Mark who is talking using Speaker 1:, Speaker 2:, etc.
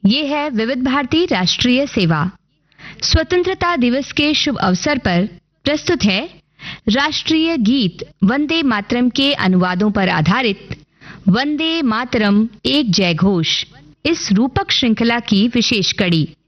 Speaker 1: ये है विविध भारती राष्ट्रीय सेवा। स्वतंत्रता दिवस के शुभ अवसर पर प्रस्तुत है राष्ट्रीय गीत वंदे मातरम के अनुवादों पर आधारित वंदे मातरम एक जय घोष, इस रूपक श्रृंखला की विशेष कड़ी।